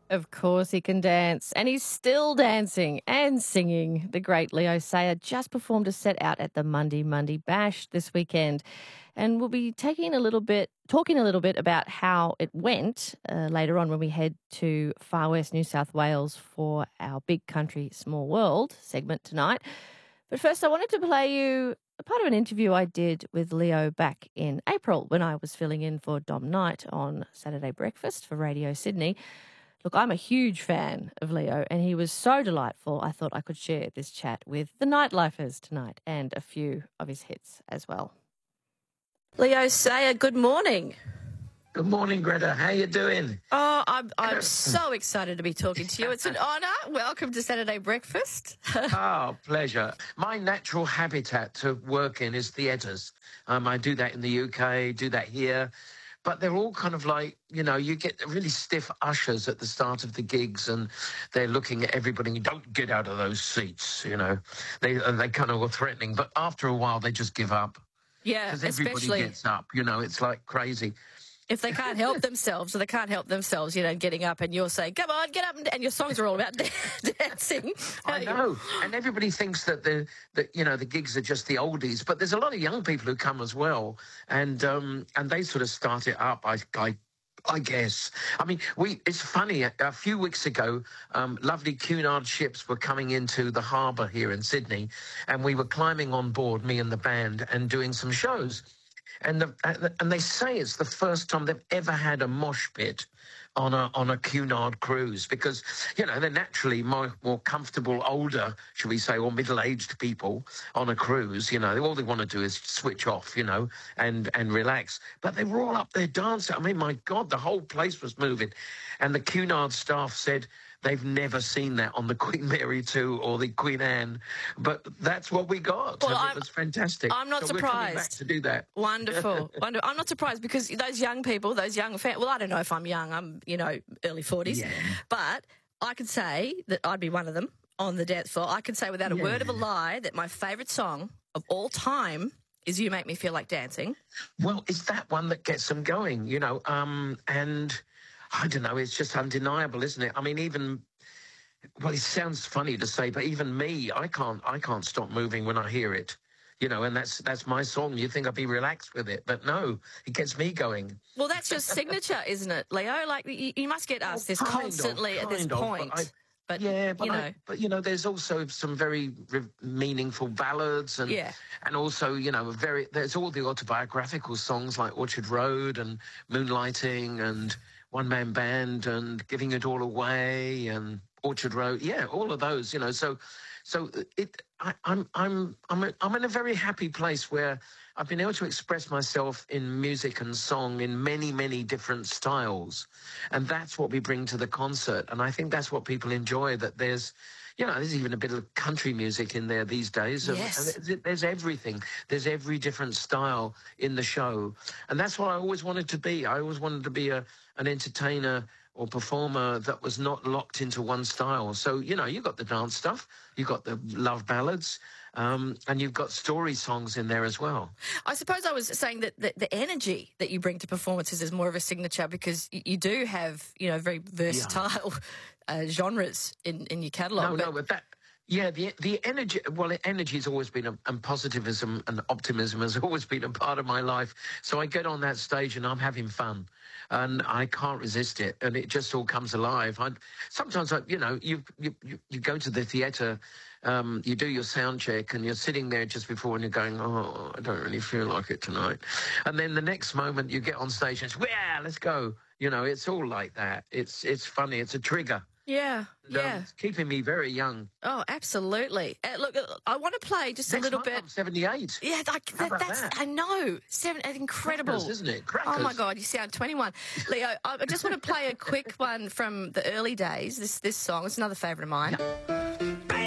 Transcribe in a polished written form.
Of course he can dance, and he's still dancing and singing. The great Leo Sayer just performed a set out at the Monday Bash this weekend, and we'll be talking a little bit about how it went later on when we head to Far West New South Wales for our Big Country Small World segment tonight. But first, I wanted to play you a part of an interview I did with Leo back in April when I was filling in for Dom Knight on Saturday Breakfast for Radio Sydney. Look, I'm a huge fan of Leo, and he was so delightful, I thought I could share this chat with the Nightlifers tonight and a few of his hits as well. Leo Sayer, good morning. Good morning, Greta. How you doing? Oh, I'm so excited to be talking to you. It's an honour. Welcome to Saturday Breakfast. Oh, pleasure. My natural habitat to work in is theatres. I do that in the UK, do that here. But they're all kind of like, you know, you get really stiff ushers at the start of the gigs and they're looking at everybody and don't get out of those seats, you know. They kind of were threatening. But after a while, they just give up. Yeah, because everybody gets up, you know, it's like crazy. If they can't help themselves, you know, getting up and you're saying, come on, get up, and your songs are all about dancing. I know, and everybody thinks that the gigs are just the oldies, but there's a lot of young people who come as well, and they sort of start it up. I guess. I mean, it's funny. A few weeks ago, lovely Cunard ships were coming into the harbour here in Sydney, and we were climbing on board, me and the band, and doing some shows. And they say it's the first time they've ever had a mosh pit on a Cunard cruise because, you know, they're naturally more comfortable, older, should we say, or middle-aged people on a cruise. You know, all they want to do is switch off, you know, and relax. But they were all up there dancing. I mean, my God, the whole place was moving. And the Cunard staff said they've never seen that on the Queen Mary 2 or the Queen Anne, but that's what we got. Well, and it was fantastic. I'm not surprised. We're coming back to do that. Wonderful. Wonderful. I'm not surprised because those young people, those young fans, well, I don't know if I'm young. I'm, you know, early 40s. Yeah. But I could say that I'd be one of them on the dance floor. I could say without a word of a lie that my favourite song of all time is You Make Me Feel Like Dancing. Well, it's that one that gets them going, you know, and I don't know, it's just undeniable, isn't it? I mean, well, it sounds funny to say, but even me, I can't stop moving when I hear it. You know, and that's my song. You think I'd be relaxed with it, but no, it gets me going. Well, that's your signature, isn't it, Leo? Like, you must get asked this constantly at this point. But you know, there's also some very meaningful ballads and also, you know, there's all the autobiographical songs like Orchard Road and Moonlighting and One Man Band and Giving It All Away and Orchard Road, all of those, you know. So I'm in a very happy place where I've been able to express myself in music and song in many, many different styles, and that's what we bring to the concert. And I think that's what people enjoy. That there's even a bit of country music in there these days. Yes. There's everything. There's every different style in the show, and that's what I always wanted to be. I always wanted to be an entertainer or performer that was not locked into one style. So, you know, you got the dance stuff, you got the love ballads, and you've got story songs in there as well. I suppose I was saying that the energy that you bring to performances is more of a signature because you do have, you know, very versatile genres in your catalogue. But that... Yeah, the energy, well, energy has always been, and positivism and optimism has always been a part of my life. So I get on that stage and I'm having fun and I can't resist it. And it just all comes alive. Sometimes, you know, you go to the theatre, you do your sound check and you're sitting there just before and you're going, oh, I don't really feel like it tonight. And then the next moment you get on stage and it's, yeah, let's go. You know, it's all like that. It's funny. It's a trigger. Yeah. It's keeping me very young. Oh, absolutely. Look, I want to play just a little bit. I'm 78. Yeah, I know. Incredible. Crackers, isn't it? Crackers. Oh, my God, you sound 21. Leo, I just want to play a quick one from the early days, this song. It's another favourite of mine.